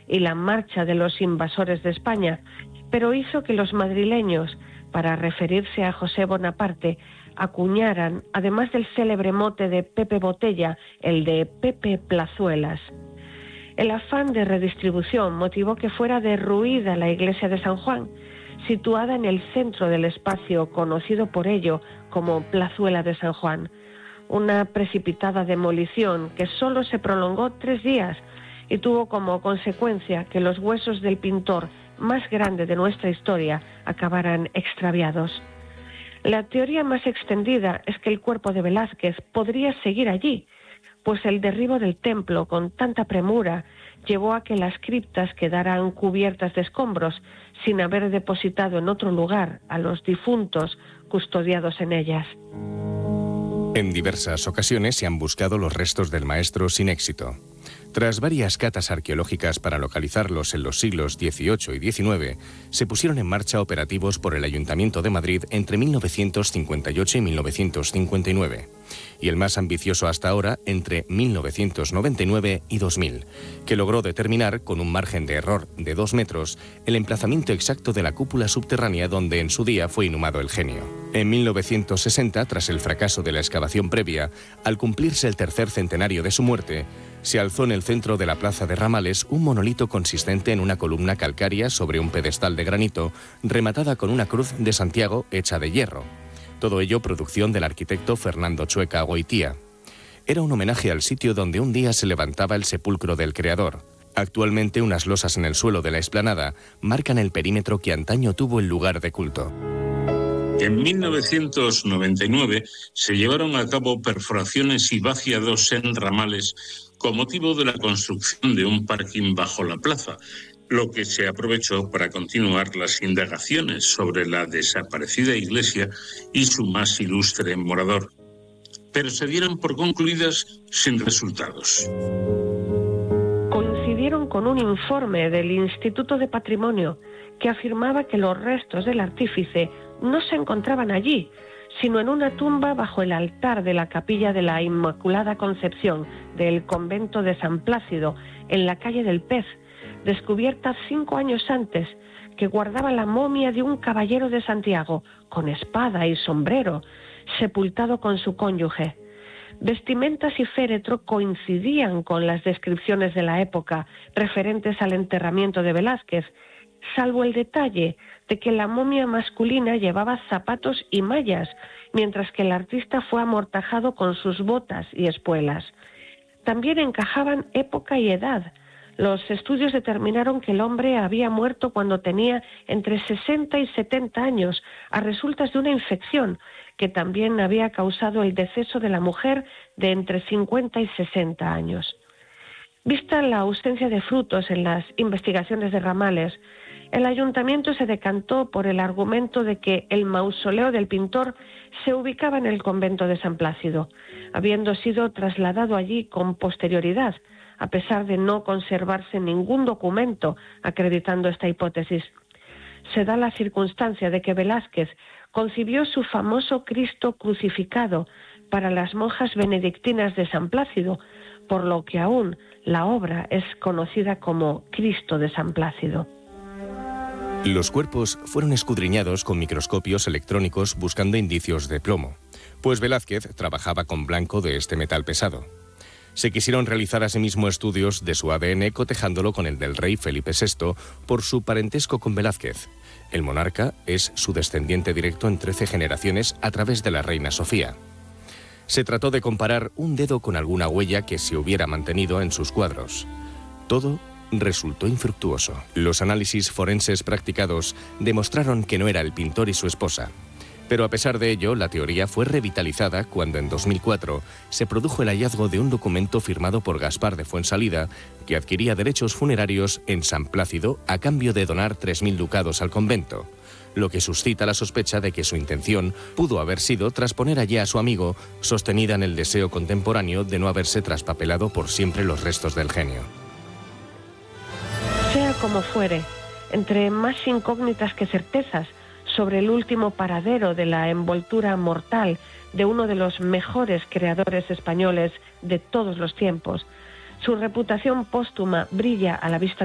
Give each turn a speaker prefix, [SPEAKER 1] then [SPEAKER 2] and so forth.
[SPEAKER 1] y la marcha de los invasores de España, pero hizo que los madrileños, para referirse a José Bonaparte, acuñaran, además del célebre mote de Pepe Botella, el de Pepe Plazuelas. El afán de redistribución motivó que fuera derruida la iglesia de San Juan, situada en el centro del espacio conocido por ello como Plazuela de San Juan. Una precipitada demolición que solo se prolongó 3 días y tuvo como consecuencia que los huesos del pintor más grande de nuestra historia acabaran extraviados. La teoría más extendida es que el cuerpo de Velázquez podría seguir allí, pues el derribo del templo con tanta premura llevó a que las criptas quedaran cubiertas de escombros, sin haber depositado en otro lugar a los difuntos custodiados en ellas.
[SPEAKER 2] En diversas ocasiones se han buscado los restos del maestro sin éxito. Tras varias catas arqueológicas para localizarlos en los siglos XVIII y XIX, se pusieron en marcha operativos por el Ayuntamiento de Madrid entre 1958 y 1959, y el más ambicioso hasta ahora entre 1999 y 2000, que logró determinar, con un margen de error de 2 metros, el emplazamiento exacto de la cúpula subterránea donde en su día fue inhumado el genio. En 1960, tras el fracaso de la excavación previa, al cumplirse el 3er centenario de su muerte, se alzó en el centro de la plaza de Ramales un monolito consistente en una columna calcárea sobre un pedestal de granito, rematada con una cruz de Santiago hecha de hierro. Todo ello producción del arquitecto Fernando Chueca Goitía. Era un homenaje al sitio donde un día se levantaba el sepulcro del creador. Actualmente unas losas en el suelo de la explanada marcan el perímetro que antaño tuvo el lugar de culto.
[SPEAKER 3] En 1999 se llevaron a cabo perforaciones y vaciados en Ramales con motivo de la construcción de un parking bajo la plaza, lo que se aprovechó para continuar las indagaciones sobre la desaparecida iglesia y su más ilustre morador. Pero se dieron por concluidas sin resultados.
[SPEAKER 1] Coincidieron con un informe del Instituto de Patrimonio que afirmaba que los restos del artífice no se encontraban allí, sino en una tumba bajo el altar de la capilla de la Inmaculada Concepción del convento de San Plácido, en la calle del Pez, descubierta 5 años antes, que guardaba la momia de un caballero de Santiago, con espada y sombrero, sepultado con su cónyuge. Vestimentas y féretro coincidían con las descripciones de la época referentes al enterramiento de Velázquez, salvo el detalle de que la momia masculina llevaba zapatos y mallas, mientras que el artista fue amortajado con sus botas y espuelas. También encajaban época y edad. Los estudios determinaron que el hombre había muerto cuando tenía entre 60 y 70 años, a resultas de una infección que también había causado el deceso de la mujer de entre 50 y 60 años. Vista la ausencia de frutos en las investigaciones de Ramales, el ayuntamiento se decantó por el argumento de que el mausoleo del pintor se ubicaba en el convento de San Plácido, habiendo sido trasladado allí con posterioridad, a pesar de no conservarse ningún documento acreditando esta hipótesis. Se da la circunstancia de que Velázquez concibió su famoso Cristo crucificado para las monjas benedictinas de San Plácido, por lo que aún la obra es conocida como Cristo de San Plácido.
[SPEAKER 2] Los cuerpos fueron escudriñados con microscopios electrónicos buscando indicios de plomo, pues Velázquez trabajaba con blanco de este metal pesado. Se quisieron realizar asimismo estudios de su ADN cotejándolo con el del rey Felipe VI por su parentesco con Velázquez. El monarca es su descendiente directo en 13 generaciones a través de la reina Sofía. Se trató de comparar un dedo con alguna huella que se hubiera mantenido en sus cuadros. Todo resultó infructuoso. Los análisis forenses practicados demostraron que no era el pintor y su esposa. Pero a pesar de ello, la teoría fue revitalizada cuando en 2004 se produjo el hallazgo de un documento firmado por Gaspar de Fuensalida que adquiría derechos funerarios en San Plácido a cambio de donar 3.000 ducados al convento, lo que suscita la sospecha de que su intención pudo haber sido trasponer allí a su amigo, sostenida en el deseo contemporáneo de no haberse traspapelado por siempre los restos del genio.
[SPEAKER 1] Sea como fuere, entre más incógnitas que certezas sobre el último paradero de la envoltura mortal de uno de los mejores creadores españoles de todos los tiempos, su reputación póstuma brilla a la vista